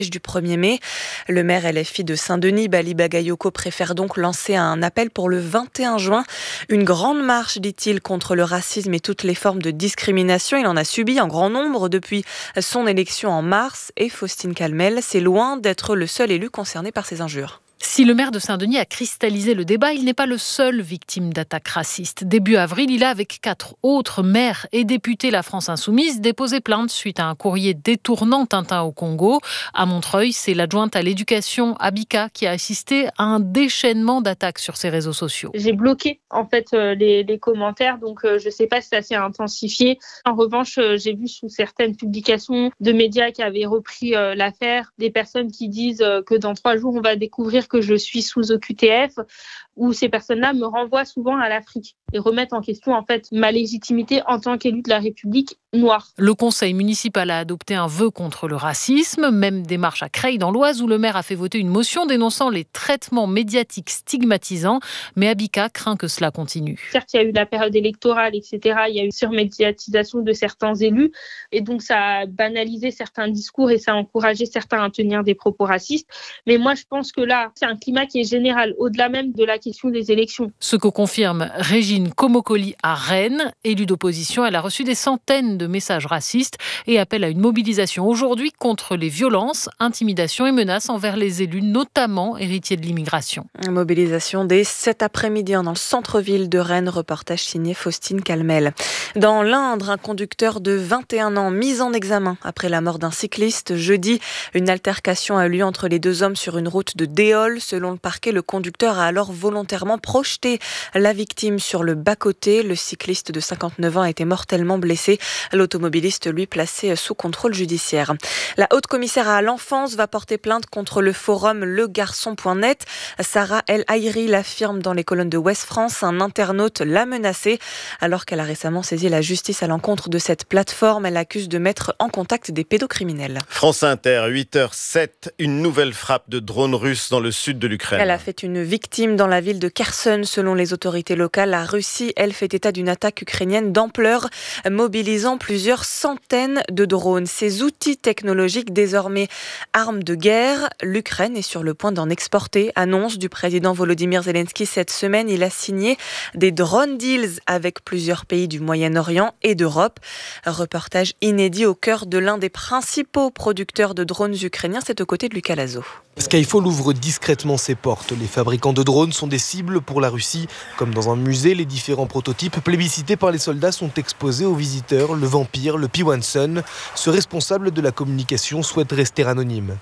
du 1er mai. Le maire LFI de Saint-Denis, Bali Bagayoko, préfère donc lancer un appel pour le 21 juin. Une grande marche, dit-il, contre le racisme et toutes les formes de discrimination. Il en a subi en grand nombre depuis son élection en mars. Et Faustine Calmel, c'est loin d'être le seul élu concerné par ces injures. Si le maire de Saint-Denis a cristallisé le débat, il n'est pas le seul victime d'attaques racistes. Début avril, il a, avec 4 autres maires et députés La France Insoumise, déposé plainte suite à un courrier détournant Tintin au Congo. À Montreuil, c'est l'adjointe à l'éducation, Abika, qui a assisté à un déchaînement d'attaques sur ses réseaux sociaux. J'ai bloqué en fait les commentaires, donc je ne sais pas si ça s'est intensifié. En revanche, j'ai vu sous certaines publications de médias qui avaient repris l'affaire, des personnes qui disent que dans 3 jours, on va découvrir que je suis sous OQTF, où ces personnes-là me renvoient souvent à l'Afrique et remettent en question en fait ma légitimité en tant qu'élu de la République noire. Le conseil municipal a adopté un vœu contre le racisme, même démarche à Creil dans l'Oise où le maire a fait voter une motion dénonçant les traitements médiatiques stigmatisants, mais Abika craint que cela continue. Certes, il y a eu la période électorale, etc. Il y a eu surmédiatisation de certains élus et donc ça a banalisé certains discours et ça a encouragé certains à tenir des propos racistes. Mais moi, je pense que là, c'est un climat qui est général, au-delà même de la question des élections. Ce que confirme Régine Komokoli à Rennes, élue d'opposition. Elle a reçu des centaines de messages racistes et appelle à une mobilisation aujourd'hui contre les violences, intimidations et menaces envers les élus, notamment héritiers de l'immigration. Mobilisation dès cet après-midi dans le centre-ville de Rennes, reportage signé Faustine Calmel. Dans l'Indre, un conducteur de 21 ans mis en examen après la mort d'un cycliste. Jeudi, une altercation a eu lieu entre les 2 hommes sur une route de Déol. Selon le parquet, le conducteur a alors volontairement projeté la victime sur le bas-côté. Le cycliste de 59 ans a été mortellement blessé. L'automobiliste, lui, placé sous contrôle judiciaire. La haute commissaire à l'enfance va porter plainte contre le forum legarçon.net. Sarah El Haïri l'affirme dans les colonnes de Ouest France. Un internaute l'a menacée alors qu'elle a récemment saisi la justice à l'encontre de cette plateforme. Elle accuse de mettre en contact des pédocriminels. France Inter, 8h07, une nouvelle frappe de drone russe dans le sud de l'Ukraine. Elle a fait une victime dans la ville de Kherson. Selon les autorités locales, la Russie, elle, fait état d'une attaque ukrainienne d'ampleur, mobilisant plusieurs centaines de drones. Ces outils technologiques, désormais armes de guerre, l'Ukraine est sur le point d'en exporter. Annonce du président Volodymyr Zelensky cette semaine. Il a signé des drone deals avec plusieurs pays du Moyen-Orient et d'Europe. Reportage inédit au cœur de l'un des principaux producteurs de drones ukrainiens. C'est aux côtés de Lucas Lazo. Skyfall ouvre discrètement ses portes. Les fabricants de drones sont des cibles pour la Russie. Comme dans un musée, les différents prototypes plébiscités par les soldats sont exposés aux visiteurs. Le Vampire, le P1 Sun. Ce responsable de la communication souhaite rester anonyme.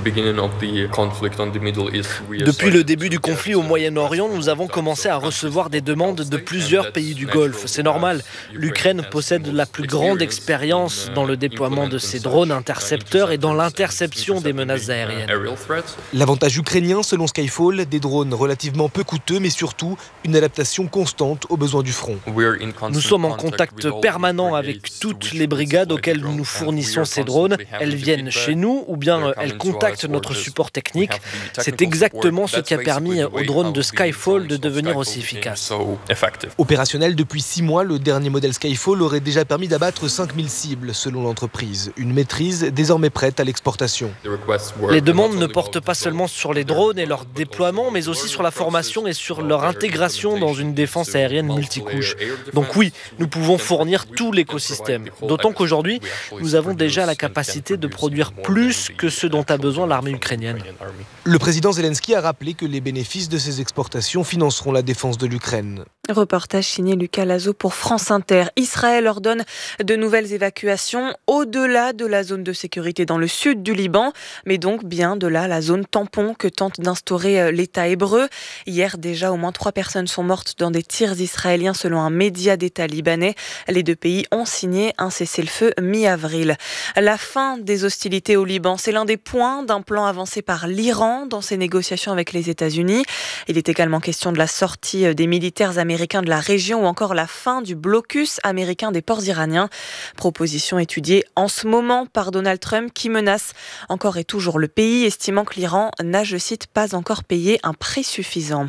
Depuis le début du conflit au Moyen-Orient, nous avons commencé à recevoir des demandes de plusieurs pays du Golfe. C'est normal. L'Ukraine possède la plus grande expérience dans le déploiement de ces drones intercepteurs et dans l'interception des menaces aériennes. L'avantage ukrainien, selon Skyfall, des drones relativement peu coûteux, mais surtout une adaptation constante aux besoins du front. Nous sommes en contact permanent avec toutes les brigades auxquelles nous fournissons ces drones. Elles viennent chez nous ou bien elles contactent notre support technique. C'est exactement ce qui a permis aux drones de Skyfall de devenir aussi efficaces. Opérationnel depuis 6 mois, le dernier modèle Skyfall aurait déjà permis d'abattre 5000 cibles, selon l'entreprise. Une maîtrise désormais prête à l'exportation. Les demandes ne portent pas seulement sur les drones et leur déploiement, mais aussi sur la formation et sur leur intégration dans une défense aérienne multicouche. Donc oui, nous pouvons fournir tout l'écosystème. D'autant qu'aujourd'hui, nous avons déjà la capacité de produire plus que ce dont a besoin l'armée ukrainienne. Le président Zelensky a rappelé que les bénéfices de ces exportations financeront la défense de l'Ukraine. Reportage signé Lucas Lazo pour France Inter. Israël ordonne de nouvelles évacuations au-delà de la zone de sécurité dans le sud du Liban, mais donc bien de là la zone tampon que tente d'instaurer l'État hébreu. Hier déjà, au moins 3 personnes sont mortes dans des tirs israéliens selon un média d'État libanais. Les 2 pays ont signé un cessez-le-feu mi-avril. La fin des hostilités au Liban, c'est l'un des points d'un plan avancé par l'Iran dans ses négociations avec les États-Unis. Il est également question de la sortie des militaires américains de la région ou encore la fin du blocus américain des ports iraniens. Proposition étudiée en ce moment par Donald Trump qui menace encore et toujours le pays, estimant que l'Iran n'a, je cite, pas encore payé un prix suffisant.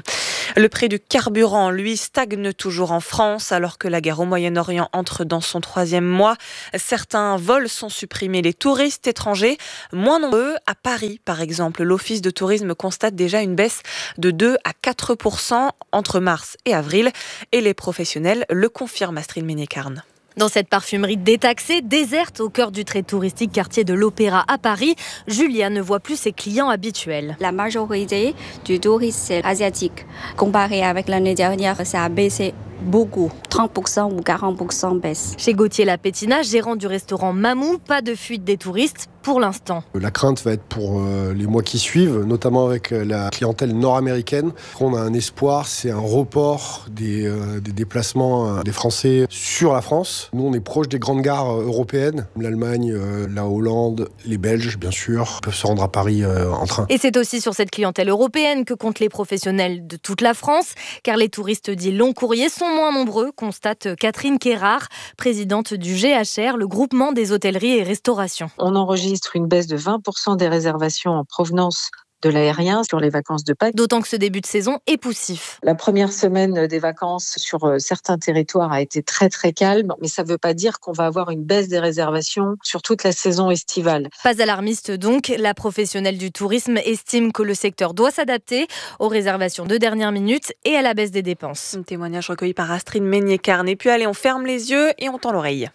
Le prix du carburant, lui, stagne toujours en France alors que la guerre au Moyen-Orient entre dans son 3e mois. Certains vols sont supprimés. Les touristes étrangers, moins nombreux. À Paris, par exemple, l'Office de tourisme constate déjà une baisse de 2 à 4% entre mars et avril. Et les professionnels le confirment, Astrid Ménicarne. Dans cette parfumerie détaxée, déserte au cœur du très touristique quartier de l'Opéra à Paris, Julia ne voit plus ses clients habituels. La majorité du tourisme c'est asiatique. Comparé avec l'année dernière, ça a baissé beaucoup. 30% ou 40% baisse. Chez Gauthier Lapétina, gérant du restaurant Mamou, pas de fuite des touristes pour l'instant. La crainte va être pour les mois qui suivent, notamment avec la clientèle nord-américaine. On a un espoir, c'est un report des déplacements des Français sur la France. Nous, on est proche des grandes gares européennes. L'Allemagne, la Hollande, les Belges, bien sûr, peuvent se rendre à Paris en train. Et c'est aussi sur cette clientèle européenne que comptent les professionnels de toute la France, car les touristes dits long courrier sont moins nombreux, constate Catherine Kérard, présidente du GHR, le groupement des hôtelleries et restaurations. On enregistre une baisse de 20% des réservations en provenance de l'aérien sur les vacances de Pâques. D'autant que ce début de saison est poussif. La première semaine des vacances sur certains territoires a été très très calme, mais ça ne veut pas dire qu'on va avoir une baisse des réservations sur toute la saison estivale. Pas alarmiste donc, la professionnelle du tourisme estime que le secteur doit s'adapter aux réservations de dernière minute et à la baisse des dépenses. Un témoignage recueilli par Astrid Ménicarne. Et puis allez, on ferme les yeux et on tend l'oreille.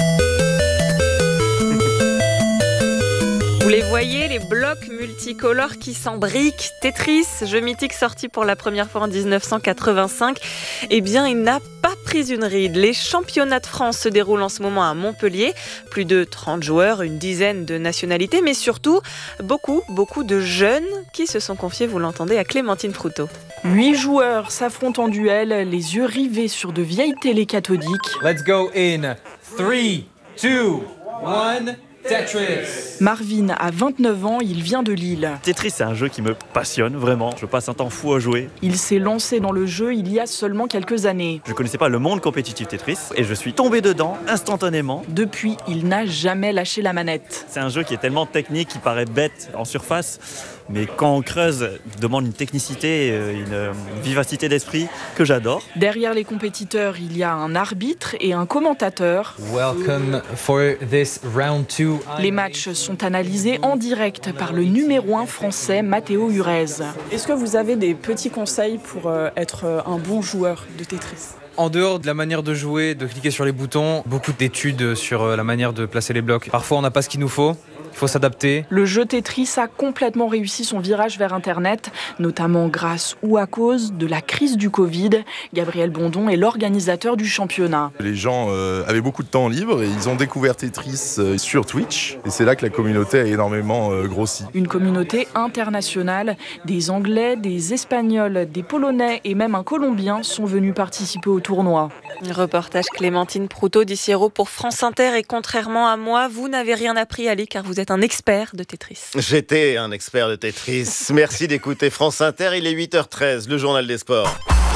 Vous les voyez, les blocs multicolores qui s'embriquent. Tetris, jeu mythique sorti pour la première fois en 1985. Eh bien, il n'a pas pris une ride. Les championnats de France se déroulent en ce moment à Montpellier. Plus de 30 joueurs, une dizaine de nationalités, mais surtout beaucoup de jeunes qui se sont confiés, vous l'entendez, à Clémentine Proutot. 8 joueurs s'affrontent en duel, les yeux rivés sur de vieilles télés cathodiques. Let's go in 3, 2, 1... Tetris. Marvin a 29 ans, il vient de Lille. Tetris, c'est un jeu qui me passionne vraiment. Je passe un temps fou à jouer. Il s'est lancé dans le jeu il y a seulement quelques années. Je ne connaissais pas le monde compétitif Tetris et je suis tombé dedans instantanément. Depuis, il n'a jamais lâché la manette. C'est un jeu qui est tellement technique, qui paraît bête en surface, mais quand on creuse, il demande une technicité, une vivacité d'esprit que j'adore. Derrière les compétiteurs, il y a un arbitre et un commentateur. Welcome for this round 2. Les matchs sont analysés en direct par le numéro 1 français Matteo Urez. Est-ce que vous avez des petits conseils pour être un bon joueur de Tetris ? En dehors de la manière de jouer, de cliquer sur les boutons, beaucoup d'études sur la manière de placer les blocs. Parfois, on n'a pas ce qu'il nous faut. Il faut s'adapter. Le jeu Tetris a complètement réussi son virage vers Internet, notamment grâce ou à cause de la crise du Covid. Gabriel Bondon est l'organisateur du championnat. Les gens avaient beaucoup de temps libre et ils ont découvert Tetris sur Twitch. Et c'est là que la communauté a énormément grossi. Une communauté internationale. Des Anglais, des Espagnols, des Polonais et même un Colombien sont venus participer au tournoi. Reportage Clémentine Proutot d'Iciero pour France Inter. Et contrairement à moi, vous n'avez rien appris, Ali, car vous êtes un expert de Tetris. J'étais un expert de Tetris. Merci d'écouter France Inter. Il est 8h13, le journal des sports.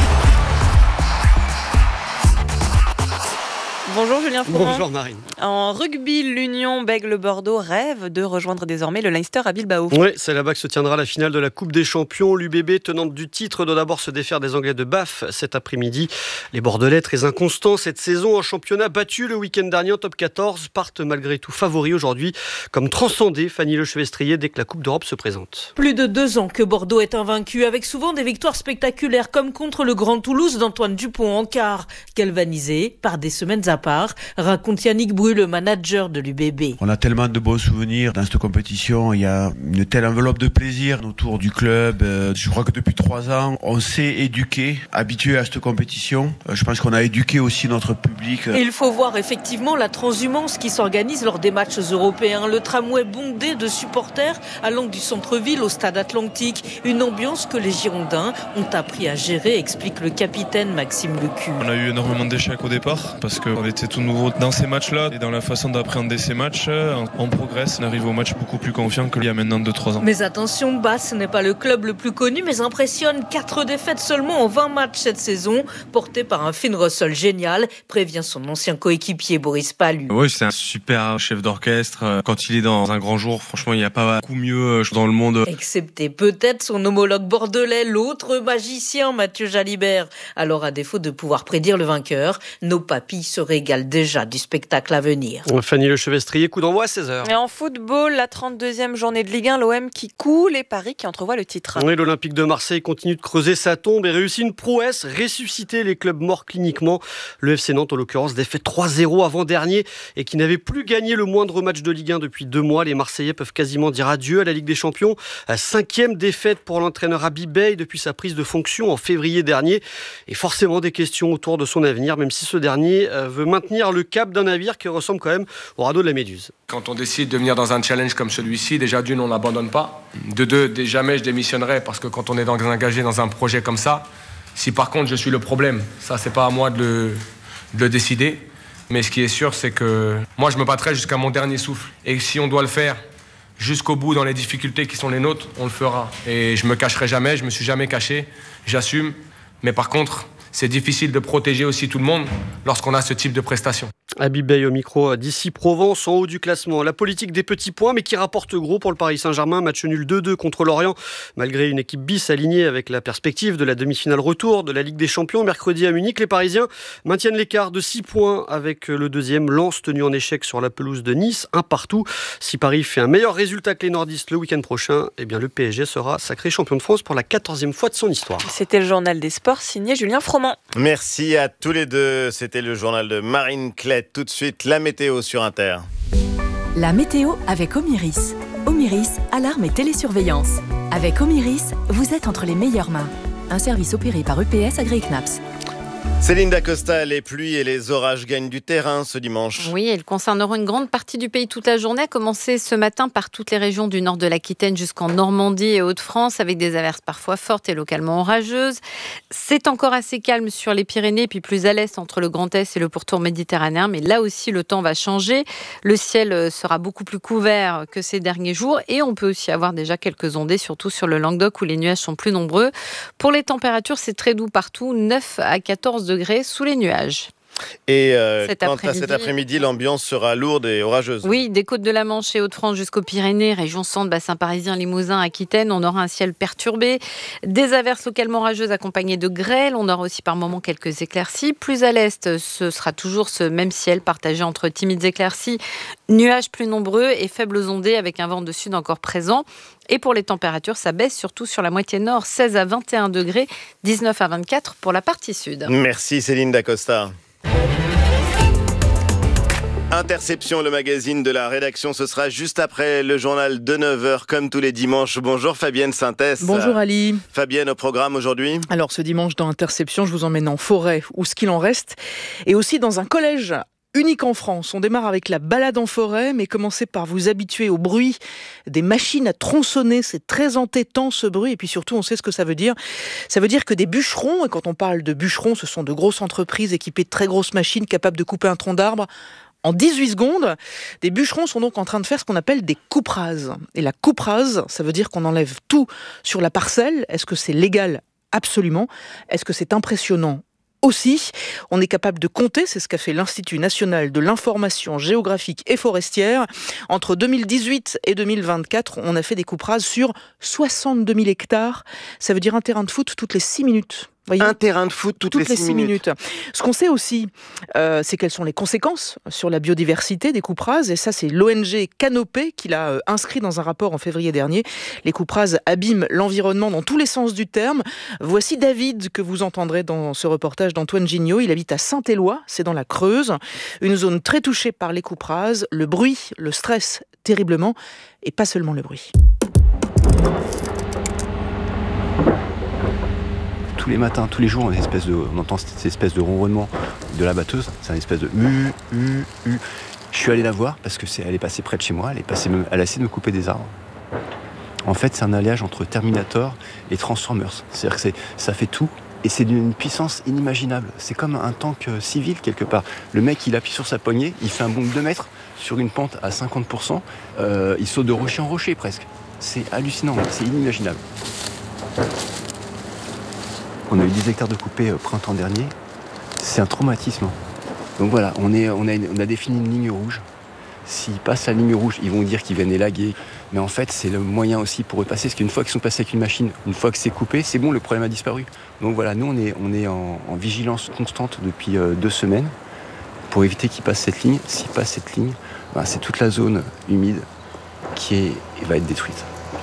Bonjour Julien Fouran. Bonjour Marine. En rugby, l'Union Bègles-Bordeaux rêve de rejoindre désormais le Leinster à Bilbao. Oui, c'est là-bas que se tiendra la finale de la Coupe des Champions. L'UBB, tenante du titre, doit d'abord se défaire des Anglais de Bath cet après-midi. Les Bordelais, très inconstants cette saison en championnat, battus le week-end dernier en top 14, partent malgré tout favoris aujourd'hui, comme transcendés Fanny Lechevestrier dès que la Coupe d'Europe se présente. Plus de 2 ans que Bordeaux est invaincu, avec souvent des victoires spectaculaires, comme contre le Grand Toulouse d'Antoine Dupont en quart, galvanisé par des semaines à part, raconte Yannick Bru, le manager de l'UBB. On a tellement de bons souvenirs dans cette compétition, il y a une telle enveloppe de plaisir autour du club. Je crois que depuis 3 ans, on s'est éduqué, habitué à cette compétition. Je pense qu'on a éduqué aussi notre public. Et il faut voir effectivement la transhumance qui s'organise lors des matchs européens. Le tramway bondé de supporters allant du centre-ville au stade Atlantique. Une ambiance que les Girondins ont appris à gérer, explique le capitaine Maxime Lecu. On a eu énormément d'échecs au départ parce qu'on était fait, c'est tout nouveau dans ces matchs-là et dans la façon d'appréhender ces matchs. On progresse, on arrive au match beaucoup plus confiant qu'il y a maintenant 2-3 ans. Mais attention, Basse n'est pas le club le plus connu, mais impressionne. 4 défaites seulement en 20 matchs cette saison, porté par un Finn Russell génial, prévient son ancien coéquipier Boris Pallu. Oui, c'est un super chef d'orchestre. Quand il est dans un grand jour, franchement, il n'y a pas beaucoup mieux dans le monde. Excepté peut-être son homologue bordelais, l'autre magicien Mathieu Jalibert. Alors, à défaut de pouvoir prédire le vainqueur, nos papilles se régalent déjà du spectacle à venir. Fanny Lechevestrier, coup d'envoi à 16h. Et en football, la 32e journée de Ligue 1, l'OM qui coule et Paris qui entrevoit le titre. Oui, l'Olympique de Marseille continue de creuser sa tombe et réussit une prouesse, ressusciter les clubs morts cliniquement. Le FC Nantes, en l'occurrence, défait 3-0 avant-dernier et qui n'avait plus gagné le moindre match de Ligue 1 depuis 2 mois. Les Marseillais peuvent quasiment dire adieu à la Ligue des Champions. 5e défaite pour l'entraîneur Habib Beye depuis sa prise de fonction en février dernier. Et forcément des questions autour de son avenir, même si ce dernier veut maintenir le cap d'un navire qui ressemble quand même au radeau de la Méduse. Quand on décide de venir dans un challenge comme celui-ci, déjà d'une, on n'abandonne pas. De deux, jamais je démissionnerai parce que quand on est engagé dans un projet comme ça, si par contre je suis le problème, ça c'est pas à moi de le décider. Mais ce qui est sûr, c'est que moi je me battrai jusqu'à mon dernier souffle. Et si on doit le faire jusqu'au bout dans les difficultés qui sont les nôtres, on le fera. Et je me cacherai jamais, je me suis jamais caché, j'assume. Mais par contre, c'est difficile de protéger aussi tout le monde lorsqu'on a ce type de prestations. Habib Beye au micro d'ici Provence, en haut du classement. La politique des petits points, mais qui rapporte gros pour le Paris Saint-Germain. Match nul 2-2 contre Lorient, malgré une équipe bis alignée avec la perspective de la demi-finale retour de la Ligue des Champions. Mercredi à Munich, les Parisiens maintiennent l'écart de 6 points avec le deuxième Lens tenu en échec sur la pelouse de Nice, 1-1. Si Paris fait un meilleur résultat que les nordistes le week-end prochain, eh bien le PSG sera sacré champion de France pour la 14e fois de son histoire. C'était le journal des sports signé Julien Froment. Merci à tous les deux. C'était le journal de Marine Klett. Tout de suite, la météo sur Inter. La météo avec Omiris. Omiris, alarme et télésurveillance. Avec Omiris, vous êtes entre les meilleures mains. Un service opéré par EPS AgriKnaps. Céline Dacosta, les pluies et les orages gagnent du terrain ce dimanche. Oui, elles concerneront une grande partie du pays toute la journée, à commencer ce matin par toutes les régions du nord de l'Aquitaine jusqu'en Normandie et Hauts-de-France, avec des averses parfois fortes et localement orageuses. C'est encore assez calme sur les Pyrénées, puis plus à l'est entre le Grand Est et le pourtour méditerranéen, mais là aussi le temps va changer. Le ciel sera beaucoup plus couvert que ces derniers jours et on peut aussi avoir déjà quelques ondées, surtout sur le Languedoc où les nuages sont plus nombreux. Pour les températures, c'est très doux partout, 9 à 14 degrés sous les nuages. Et quant à cet après-midi, l'ambiance sera lourde et orageuse. Oui, des côtes de la Manche et Hauts-de-France jusqu'aux Pyrénées, région centre, bassin parisien, Limousin, Aquitaine, on aura un ciel perturbé, des averses localement orageuses accompagnées de grêle, on aura aussi par moments quelques éclaircies. Plus à l'est, ce sera toujours ce même ciel partagé entre timides éclaircies, nuages plus nombreux et faibles ondées avec un vent de sud encore présent. Et pour les températures, ça baisse surtout sur la moitié nord, 16 à 21 degrés, 19 à 24 pour la partie sud. Merci Céline Dacosta. Interception, le magazine de la rédaction, ce sera juste après le journal de 9h, comme tous les dimanches. Bonjour Fabienne Sintès. Bonjour Ali. Fabienne, au programme aujourd'hui. Alors ce dimanche dans Interception, je vous emmène en forêt, ou ce qu'il en reste, et aussi dans un collège unique en France. On démarre avec la balade en forêt, mais commencez par vous habituer au bruit des machines à tronçonner. C'est très entêtant ce bruit, et puis surtout on sait ce que ça veut dire. Ça veut dire que des bûcherons, et quand on parle de bûcherons, ce sont de grosses entreprises équipées de très grosses machines capables de couper un tronc d'arbre en 18 secondes. Des bûcherons sont donc en train de faire ce qu'on appelle des coupes rases. Et la coupe rase, ça veut dire qu'on enlève tout sur la parcelle. Est-ce que c'est légal ? Absolument. Est-ce que c'est impressionnant ? Aussi, on est capable de compter, c'est ce qu'a fait l'Institut national de l'information géographique et forestière. Entre 2018 et 2024, on a fait des coupes rases sur 62 000 hectares. Ça veut dire un terrain de foot toutes les 6 minutes. Voyez, un terrain de foot toutes les 6 minutes. Ce qu'on sait aussi, c'est quelles sont les conséquences sur la biodiversité des coupes rases. Et ça, c'est l'ONG Canopée qui l'a inscrit dans un rapport en février dernier. Les coupes rases abîment l'environnement dans tous les sens du terme. Voici David, que vous entendrez dans ce reportage d'Antoine Gignot. Il habite à Saint-Éloi, c'est dans la Creuse. Une zone très touchée par les coupes rases. Le bruit, le stress terriblement, et pas seulement le bruit. Tous les matins, tous les jours, on entend cette espèce de ronronnement de la batteuse. C'est une espèce de mu. Je suis allé la voir parce que elle est passée près de chez moi. Elle a essayé de me couper des arbres. En fait, c'est un alliage entre Terminator et Transformers. C'est-à-dire que ça fait tout Et c'est d'une puissance inimaginable. C'est comme un tank civil quelque part. Le mec, il appuie sur sa poignée, il fait un bond de 2 mètres sur une pente à 50%. Il saute de rocher en rocher presque. C'est hallucinant, c'est inimaginable. On a eu 10 hectares de coupés printemps dernier. C'est un traumatisme. Donc voilà, on a défini une ligne rouge. S'ils passent la ligne rouge, ils vont dire qu'ils viennent élaguer. Mais en fait, c'est le moyen aussi pour eux de passer. Parce qu'une fois qu'ils sont passés avec une machine, une fois que c'est coupé, c'est bon, le problème a disparu. Donc voilà, nous, on est en vigilance constante depuis 2 semaines pour éviter qu'ils passent cette ligne. S'ils passent cette ligne, c'est toute la zone humide qui va être détruite.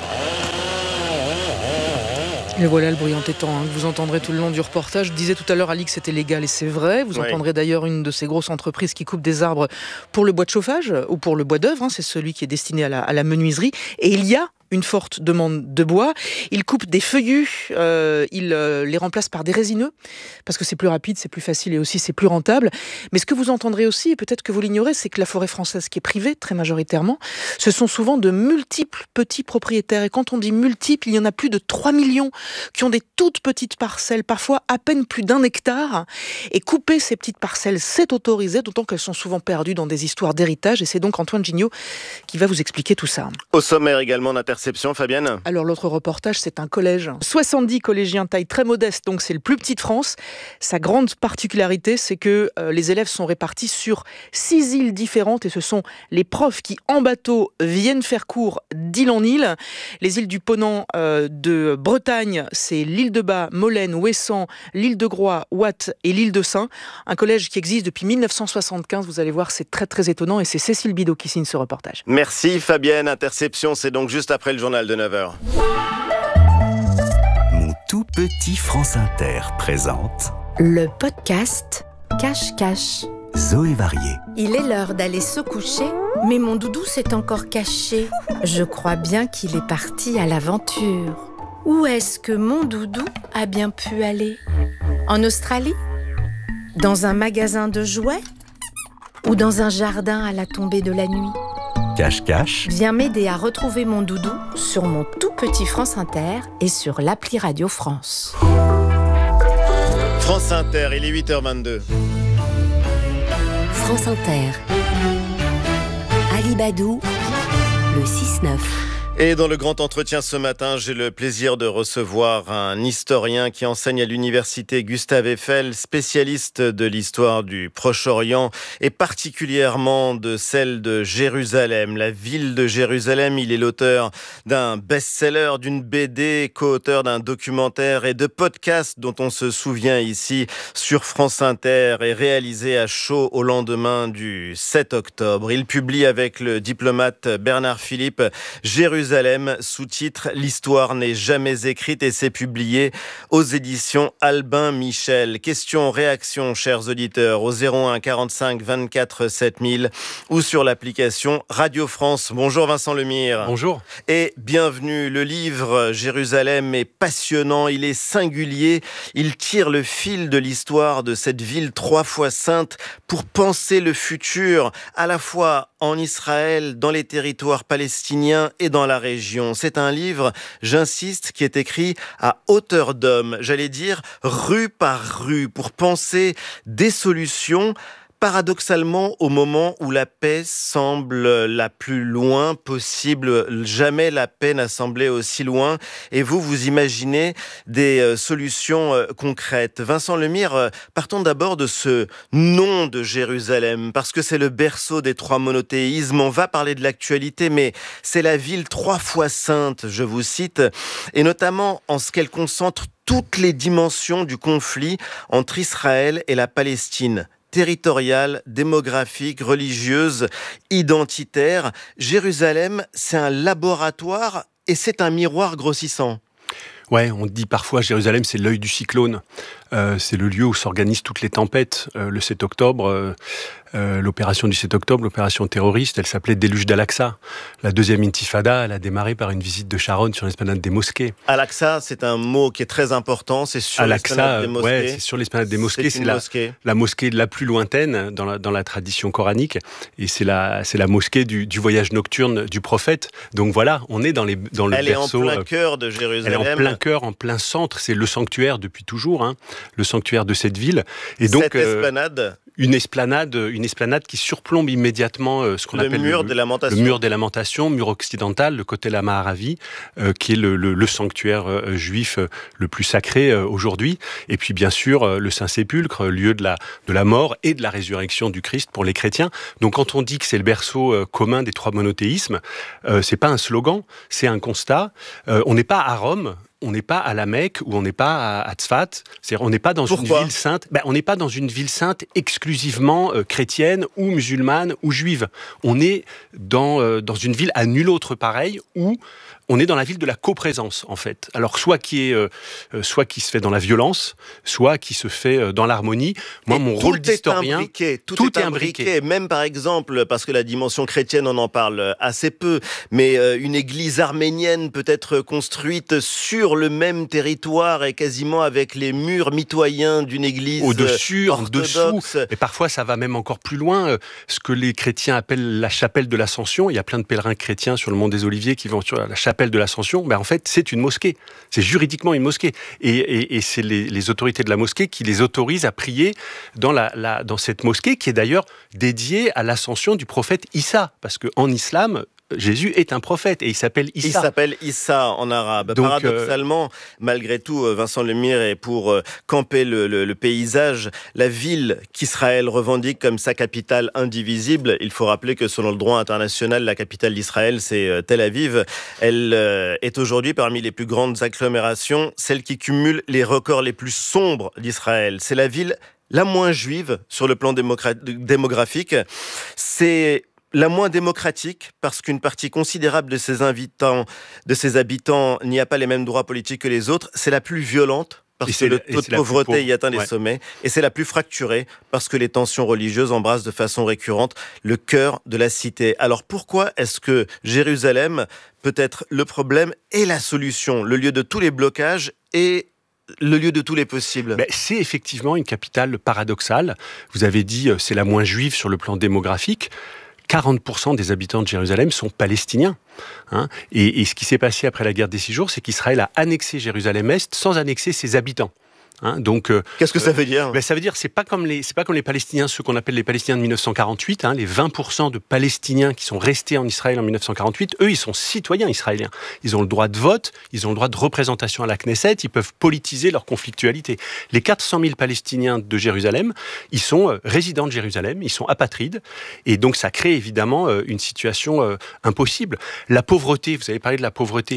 Et voilà le bruit entêtant que vous entendrez tout le long du reportage. Je disais tout à l'heure, Ali, que c'était légal et c'est vrai. Vous entendrez d'ailleurs une de ces grosses entreprises qui coupe des arbres pour le bois de chauffage ou pour le bois d'œuvre. C'est celui qui est destiné à la menuiserie. Et il y a une forte demande de bois. Ils coupent des feuillus, ils les remplacent par des résineux, parce que c'est plus rapide, c'est plus facile et aussi c'est plus rentable. Mais ce que vous entendrez aussi, et peut-être que vous l'ignorez, c'est que la forêt française, qui est privée très majoritairement, ce sont souvent de multiples petits propriétaires. Et quand on dit multiples, il y en a plus de 3 millions qui ont des toutes petites parcelles, parfois à peine plus d'1 hectare. Et couper ces petites parcelles, c'est autorisé, d'autant qu'elles sont souvent perdues dans des histoires d'héritage. Et c'est donc Antoine Gignot qui va vous expliquer tout ça. Au sommaire également d'interception, Fabienne. Alors l'autre reportage, c'est un collège. 70 collégiens, taille très modeste, donc c'est le plus petit de France. Sa grande particularité, c'est que les élèves sont répartis sur 6 îles différentes et ce sont les profs qui, en bateau, viennent faire cours d'île en île. Les îles du Ponant de Bretagne, c'est l'île de Bas, Molène, Ouessant, l'île de Groix, Watt et l'île de Saint. Un collège qui existe depuis 1975. Vous allez voir, c'est très très étonnant et c'est Cécile Bidot qui signe ce reportage. Merci Fabienne. Interception, c'est donc juste après le journal de 9h. Mon tout petit France Inter présente le podcast Cache-Cache. Zoé Varié. Il est l'heure d'aller se coucher, mais mon doudou s'est encore caché. Je crois bien qu'il est parti à l'aventure. Où est-ce que mon doudou a bien pu aller ? En Australie ? Dans un magasin de jouets ? Ou dans un jardin à la tombée de la nuit ? Cache-Cache. Viens m'aider à retrouver mon doudou sur mon tout petit France Inter et sur l'appli Radio France. France Inter, il est 8h22. France Inter. Ali Badou, le 6-9. Et dans le grand entretien ce matin, j'ai le plaisir de recevoir un historien qui enseigne à l'université Gustave Eiffel, spécialiste de l'histoire du Proche-Orient et particulièrement de celle de Jérusalem, la ville de Jérusalem. Il est l'auteur d'un best-seller, d'une BD, co-auteur d'un documentaire et de podcasts dont on se souvient ici sur France Inter et réalisé à chaud au lendemain du 7 octobre. Il publie avec le diplomate Bernard Philippe Jérusalem, sous-titre « L'histoire n'est jamais écrite » et c'est publié aux éditions Albin Michel. Questions, réactions, chers auditeurs, au 01 45 24 7000 ou sur l'application Radio France. Bonjour Vincent Lemire. Bonjour. Et bienvenue. Le livre Jérusalem est passionnant, il est singulier. Il tire le fil de l'histoire de cette ville 3 fois sainte pour penser le futur, à la fois en Israël, dans les territoires palestiniens et dans la région. C'est un livre, j'insiste, qui est écrit à hauteur d'homme, j'allais dire rue par rue, pour penser des solutions, paradoxalement, au moment où la paix semble la plus loin possible, jamais la paix n'a semblé aussi loin. Et vous imaginez des solutions concrètes. Vincent Lemire, partons d'abord de ce nom de Jérusalem, parce que c'est le berceau des 3 monothéismes. On va parler de l'actualité, mais c'est la ville 3 fois sainte, je vous cite, et notamment en ce qu'elle concentre toutes les dimensions du conflit entre Israël et la Palestine. Territoriale, démographique, religieuse, identitaire. Jérusalem, c'est un laboratoire et c'est un miroir grossissant. Ouais, on dit parfois Jérusalem, c'est l'œil du cyclone. C'est le lieu où s'organisent toutes les tempêtes. Le 7 octobre, l'opération du 7 octobre, l'opération terroriste, elle s'appelait Déluge d'Al-Aqsa. La deuxième intifada, elle a démarré par une visite de Sharon sur l'esplanade des mosquées. Al-Aqsa, c'est un mot qui est très important, c'est sur l'esplanade des mosquées. Ouais, c'est sur l'esplanade des mosquées, c'est la mosquée la plus lointaine dans la tradition coranique, et c'est la mosquée du voyage nocturne du prophète. Donc voilà, on est dans le berceau. Elle est en plein cœur de Jérusalem. Elle est en plein cœur, en plein centre, c'est le sanctuaire depuis toujours, le sanctuaire de cette ville. Et donc, cette esplanade... Une esplanade qui surplombe immédiatement ce qu'on appelle le mur des Lamentations, mur occidental, le côté Lama Haravi, qui est le sanctuaire juif le plus sacré aujourd'hui. Et puis bien sûr le Saint-Sépulcre, lieu de la mort et de la résurrection du Christ pour les chrétiens. Donc quand on dit que c'est le berceau commun des trois monothéismes, c'est pas un slogan, c'est un constat. On n'est pas à Rome. On n'est pas à la Mecque ou on n'est pas à Tzfat. C'est-à-dire, on n'est pas dans une ville sainte. On n'est pas dans une ville sainte exclusivement chrétienne ou musulmane ou juive. On est dans une ville à nulle autre pareille où on est dans la ville de la coprésence, en fait. Alors, soit qui se fait dans la violence, soit qui se fait dans l'harmonie. Moi, mon rôle d'historien... Tout est imbriqué. Même, par exemple, parce que la dimension chrétienne, on en parle assez peu, mais une église arménienne peut être construite sur le même territoire et quasiment avec les murs mitoyens d'une église au-dessus, orthodoxe. En dessous. Et parfois, ça va même encore plus loin. Ce que les chrétiens appellent la chapelle de l'Ascension. Il y a plein de pèlerins chrétiens sur le mont des Oliviers qui vont sur la chapelle de l'Ascension. En fait, c'est une mosquée. C'est juridiquement une mosquée. Et c'est les autorités de la mosquée qui les autorisent à prier dans cette mosquée qui est d'ailleurs dédiée à l'ascension du prophète Issa. Parce qu'en islam, Jésus est un prophète et il s'appelle Issa. Il s'appelle Issa en arabe. Donc, paradoxalement, malgré tout, Vincent Lemire est pour camper le paysage. La ville qu'Israël revendique comme sa capitale indivisible, il faut rappeler que selon le droit international, la capitale d'Israël, c'est Tel Aviv. Elle est aujourd'hui parmi les plus grandes agglomérations, celle qui cumule les records les plus sombres d'Israël. C'est la ville la moins juive sur le plan démographique. C'est la moins démocratique, parce qu'une partie considérable de ses habitants n'y a pas les mêmes droits politiques que les autres. C'est la plus violente, parce que le taux de pauvreté y atteint des sommets. Et c'est la plus fracturée, parce que les tensions religieuses embrassent de façon récurrente le cœur de la cité. Alors pourquoi est-ce que Jérusalem peut être le problème et la solution, le lieu de tous les blocages et le lieu de tous les possibles? C'est effectivement une capitale paradoxale. Vous avez dit, c'est la moins juive sur le plan démographique. 40% des habitants de Jérusalem sont palestiniens. Et ce qui s'est passé après la guerre des 6 jours, c'est qu'Israël a annexé Jérusalem-Est sans annexer ses habitants. Donc, qu'est-ce que ça veut dire ? Ça veut dire c'est pas comme les Palestiniens, ceux qu'on appelle les Palestiniens de 1948, les 20% de Palestiniens qui sont restés en Israël en 1948, eux ils sont citoyens israéliens. Ils ont le droit de vote, ils ont le droit de représentation à la Knesset, ils peuvent politiser leur conflictualité. Les 400 000 Palestiniens de Jérusalem, ils sont résidents de Jérusalem, ils sont apatrides, et donc ça crée évidemment une situation impossible. La pauvreté, vous avez parlé de la pauvreté,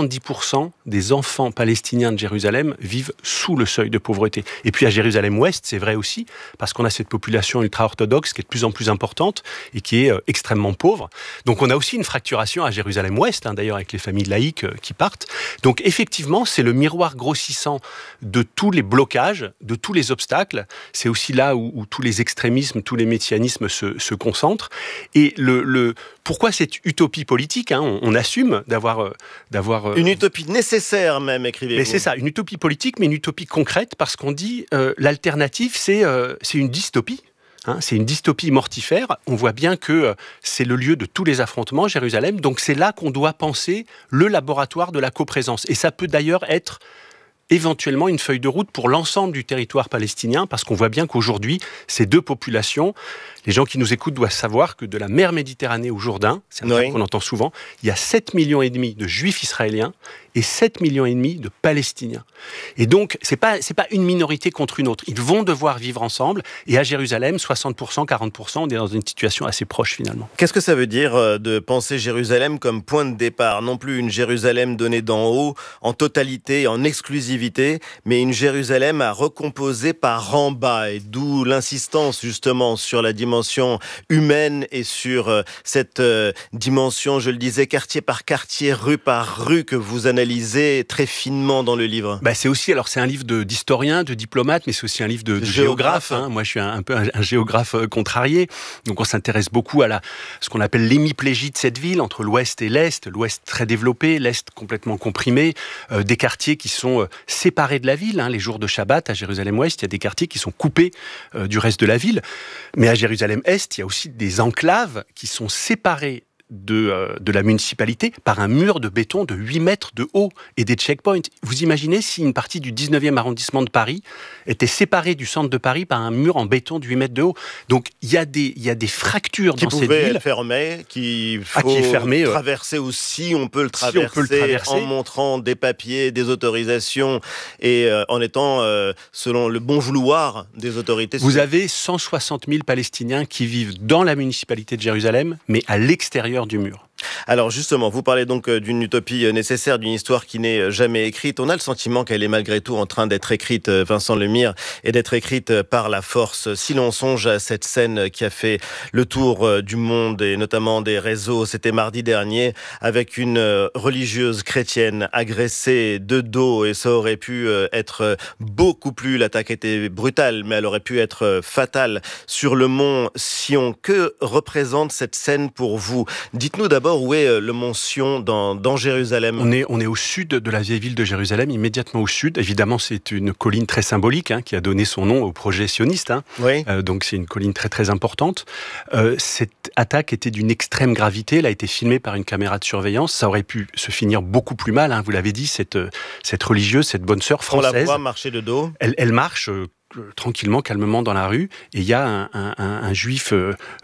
70% des enfants palestiniens de Jérusalem vivent sous le seuil de pauvreté. Et puis à Jérusalem-Ouest, c'est vrai aussi, parce qu'on a cette population ultra-orthodoxe qui est de plus en plus importante et qui est extrêmement pauvre. Donc on a aussi une fracturation à Jérusalem-Ouest, d'ailleurs avec les familles laïques qui partent. Donc effectivement, c'est le miroir grossissant de tous les blocages, de tous les obstacles. C'est aussi là où tous les extrémismes, tous les messianismes se concentrent. Et pourquoi cette utopie politique, on assume d'avoir une utopie nécessaire même, écrivez-vous. Mais c'est ça, une utopie politique, mais une utopie concrète, parce qu'on dit l'alternative, c'est une dystopie. C'est une dystopie mortifère. On voit bien que c'est le lieu de tous les affrontements, Jérusalem. Donc c'est là qu'on doit penser le laboratoire de la coprésence. Et ça peut d'ailleurs être éventuellement une feuille de route pour l'ensemble du territoire palestinien, parce qu'on voit bien qu'aujourd'hui, ces deux populations, les gens qui nous écoutent doivent savoir que de la mer Méditerranée au Jourdain, c'est un terme qu'on entend souvent, il y a 7,5 millions de juifs israéliens et 7,5 millions de Palestiniens. Et donc, c'est pas une minorité contre une autre. Ils vont devoir vivre ensemble. Et à Jérusalem, 60%, 40%, on est dans une situation assez proche finalement. Qu'est-ce que ça veut dire de penser Jérusalem comme point de départ ? Non plus une Jérusalem donnée d'en haut, en totalité, en exclusivité, mais une Jérusalem à recomposer par en bas. Et d'où l'insistance justement sur la dimension humaine et sur cette dimension, je le disais, quartier par quartier, rue par rue que vous analysez analysé très finement dans le livre. C'est aussi, alors c'est un livre d'historien, de diplomate, mais c'est aussi un livre de géographe. Moi, je suis un peu un géographe contrarié. Donc, on s'intéresse beaucoup à ce qu'on appelle l'hémiplégie de cette ville, entre l'ouest et l'est. L'ouest très développé, l'est complètement comprimé. Des quartiers qui sont séparés de la ville. Les jours de Shabbat, à Jérusalem-Ouest, il y a des quartiers qui sont coupés du reste de la ville. Mais à Jérusalem-Est, il y a aussi des enclaves qui sont séparées de la municipalité par un mur de béton de 8 mètres de haut et des checkpoints. Vous imaginez si une partie du 19e arrondissement de Paris était séparée du centre de Paris par un mur en béton de 8 mètres de haut. Donc il y a des fractures dans cette ville. Qu'il faut traverser aussi. On peut le traverser en montrant des papiers, des autorisations et en étant selon le bon vouloir des autorités. Vous avez 160 000 Palestiniens qui vivent dans la municipalité de Jérusalem, mais à l'extérieur du mur. Alors justement, vous parlez donc d'une utopie nécessaire, d'une histoire qui n'est jamais écrite. On a le sentiment qu'elle est malgré tout en train d'être écrite, Vincent Lemire, et d'être écrite par la force. Si l'on songe à cette scène qui a fait le tour du monde et notamment des réseaux, c'était mardi dernier, avec une religieuse chrétienne agressée de dos, et ça aurait pu être beaucoup plus, l'attaque était brutale, mais elle aurait pu être fatale, sur le mont Sion. Que représente cette scène pour vous ? Dites-nous d'abord où est le mont Sion dans Jérusalem. On est au sud de la vieille ville de Jérusalem, immédiatement au sud. Évidemment, c'est une colline très symbolique qui a donné son nom au projet sioniste. Oui. Donc c'est une colline très très importante. Cette attaque était d'une extrême gravité. Elle a été filmée par une caméra de surveillance. Ça aurait pu se finir beaucoup plus mal. Vous l'avez dit, cette religieuse, cette bonne sœur française. On la voit marcher de dos. Elle marche tranquillement, calmement dans la rue, et il y a un juif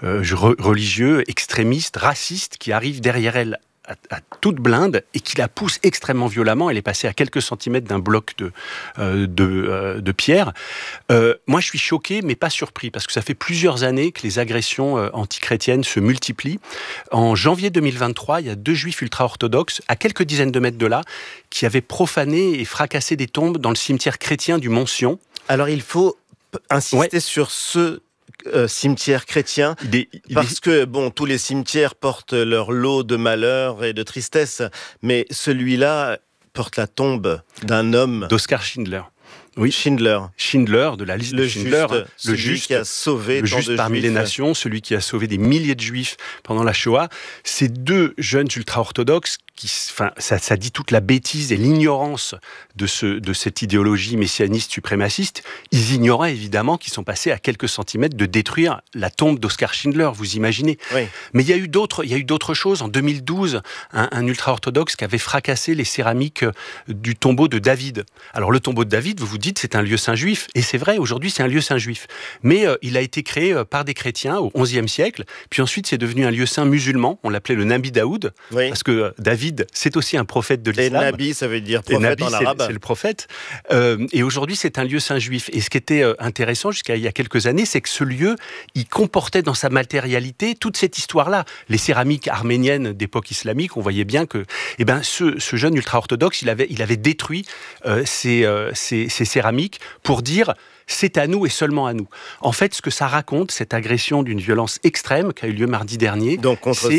religieux, extrémiste, raciste, qui arrive derrière elle à toute blinde et qui la pousse extrêmement violemment. Elle est passée à quelques centimètres d'un bloc de pierre. Moi, je suis choqué, mais pas surpris, parce que ça fait plusieurs années que les agressions antichrétiennes se multiplient. En janvier 2023, il y a 2 juifs ultra-orthodoxes, à quelques dizaines de mètres de là, qui avaient profané et fracassé des tombes dans le cimetière chrétien du Mont Sion. Alors, il faut insister sur ce cimetière chrétien, parce que tous les cimetières portent leur lot de malheur et de tristesse, mais celui-là porte la tombe d'un homme, d'Oskar Schindler. Oui, Schindler de la liste de Schindler, le juste qui a sauvé le juste parmi juifs. Les nations, celui qui a sauvé des milliers de juifs pendant la Shoah. Ces 2 jeunes ultra-orthodoxes, ça dit toute la bêtise et l'ignorance de cette idéologie messianiste suprémaciste. Ils ignoraient évidemment qu'ils sont passés à quelques centimètres de détruire la tombe d'Oskar Schindler, vous imaginez. Oui. Mais il y a eu d'autres choses. En 2012, un ultra-orthodoxe qui avait fracassé les céramiques du tombeau de David. Alors le tombeau de David, vous vous dites, c'est un lieu saint juif. Et c'est vrai, aujourd'hui, c'est un lieu saint juif. Mais il a été créé par des chrétiens au XIe siècle. Puis ensuite, c'est devenu un lieu saint musulman. On l'appelait le Nabi Daoud. Oui. Parce que David, c'est aussi un prophète de l'islam. Et Nabi, ça veut dire prophète en arabe. C'est le prophète. Et aujourd'hui, c'est un lieu saint juif. Et ce qui était intéressant jusqu'à il y a quelques années, c'est que ce lieu, il comportait dans sa matérialité toute cette histoire-là. Les céramiques arméniennes d'époque islamique, on voyait bien que ce jeune ultra-orthodoxe, il avait détruit ces céramiques pour dire c'est à nous et seulement à nous. En fait, ce que ça raconte, cette agression d'une violence extrême qui a eu lieu mardi dernier, donc contre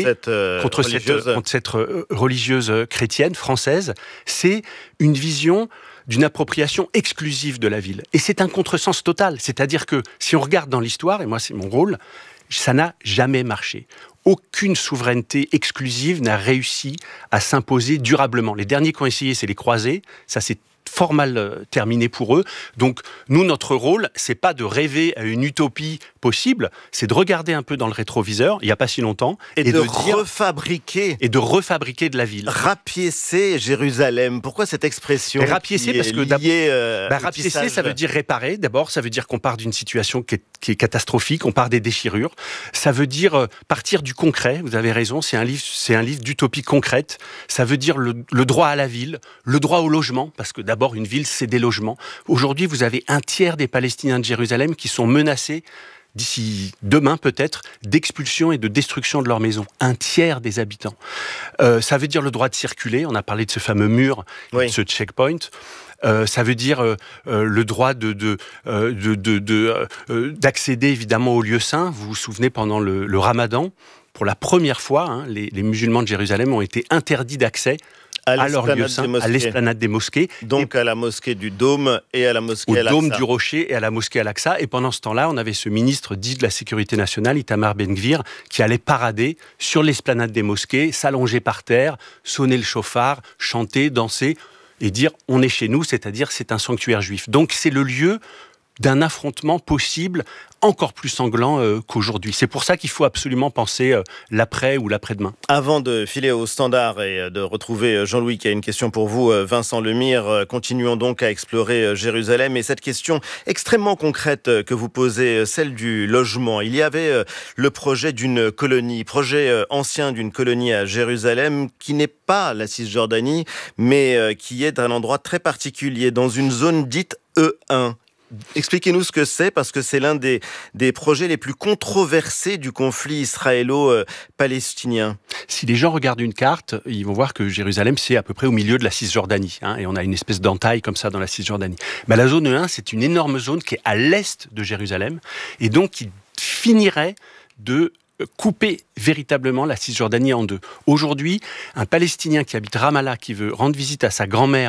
cette religieuse chrétienne française, c'est une vision d'une appropriation exclusive de la ville. Et c'est un contresens total. C'est-à-dire que si on regarde dans l'histoire, et moi c'est mon rôle, ça n'a jamais marché. Aucune souveraineté exclusive n'a réussi à s'imposer durablement. Les derniers qui ont essayé, c'est les croisés. Ça, c'est fort mal terminé pour eux. Donc, nous, notre rôle, c'est pas de rêver à une utopie possible, c'est de regarder un peu dans le rétroviseur, il n'y a pas si longtemps, et de refabriquer de la ville. Rapiécer Jérusalem. Pourquoi cette expression? Rapiécer parce que rapiécer, ça veut dire réparer. D'abord, ça veut dire qu'on part d'une situation qui est catastrophique, on part des déchirures. Ça veut dire partir du concret. Vous avez raison, c'est un livre d'utopie concrète. Ça veut dire le droit à la ville, le droit au logement, parce que d'abord, une ville, c'est des logements. Aujourd'hui, vous avez un tiers des Palestiniens de Jérusalem qui sont menacés, d'ici demain peut-être, d'expulsion et de destruction de leur maison. Un tiers des habitants. Ça veut dire le droit de circuler. On a parlé de ce fameux mur, de ce checkpoint. Ça veut dire le droit d'accéder évidemment aux lieux saints. Vous vous souvenez, pendant le Ramadan, pour la première fois, les musulmans de Jérusalem ont été interdits d'accès à leur lieu saint, à l'esplanade des mosquées. Donc à la mosquée du Dôme et à la mosquée Al-Aqsa. Au Dôme du Rocher et à la mosquée Al-Aqsa. Et pendant ce temps-là, on avait ce ministre dit de la Sécurité nationale, Itamar Ben-Gvir, qui allait parader sur l'esplanade des mosquées, s'allonger par terre, sonner le chauffard, chanter, danser et dire « on est chez nous », c'est-à-dire c'est un sanctuaire juif. Donc c'est le lieu d'un affrontement possible encore plus sanglant qu'aujourd'hui. C'est pour ça qu'il faut absolument penser l'après ou l'après-demain. Avant de filer au standard et de retrouver Jean-Louis qui a une question pour vous, Vincent Lemire, continuons donc à explorer Jérusalem et cette question extrêmement concrète que vous posez, celle du logement. Il y avait le projet d'une colonie, projet ancien d'une colonie à Jérusalem qui n'est pas la Cisjordanie, mais qui est un endroit très particulier, dans une zone dite E1. Expliquez-nous ce que c'est, parce que c'est l'un des projets les plus controversés du conflit israélo-palestinien. Si les gens regardent une carte, ils vont voir que Jérusalem, c'est à peu près au milieu de la Cisjordanie. Et on a une espèce d'entaille comme ça dans la Cisjordanie. La zone E1, c'est une énorme zone qui est à l'est de Jérusalem, et donc qui finirait de couper véritablement la Cisjordanie en deux. Aujourd'hui, un Palestinien qui habite Ramallah, qui veut rendre visite à sa grand-mère